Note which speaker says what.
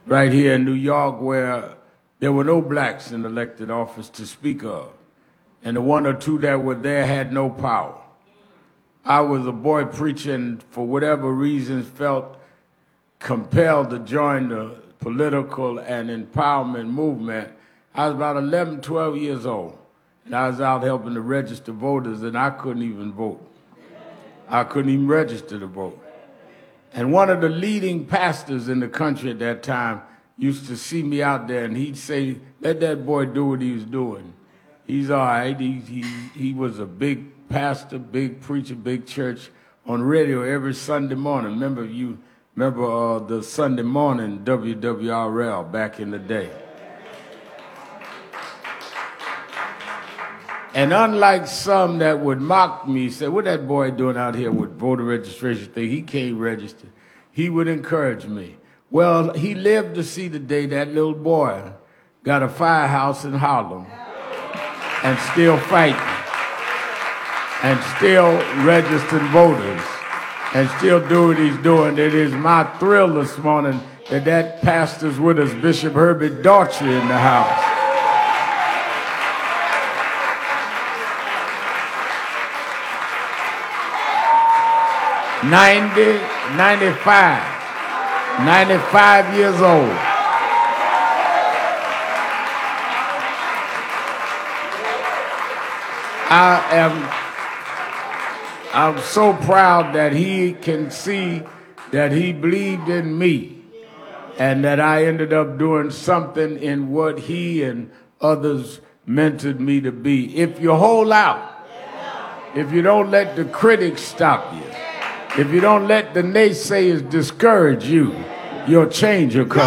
Speaker 1: right here in New York where there were no blacks in elected office to speak of. And the one or two that were there had no power. I was a boy preacher and for whatever reasons felt compelled to join the political and empowerment movement. I was about 11, 12 years old. And I was out helping to register voters, and I couldn't even vote. I couldn't even register to vote. And one of the leading pastors in the country at that time used to see me out there, and he'd say, let that boy do what he was doing. He's all right. He was a big pastor, big preacher, big church on radio every Sunday morning. Remember the Sunday morning WWRL back in the day. And unlike some that would mock me, say, what that boy doing out here with voter registration thing? He can't register. He would encourage me. Well, he lived to see the day that little boy got a firehouse in Harlem and still fighting and still registering voters and still doing what he's doing. It is my thrill this morning that pastor's with us, Bishop Herbert Daughtry in the house. 95 years old. I'm so proud that he can see that he believed in me and that I ended up doing something in what he and others mentored me to be. If you hold out, if you don't let the critics stop you, if you don't let the naysayers discourage you, your change will come.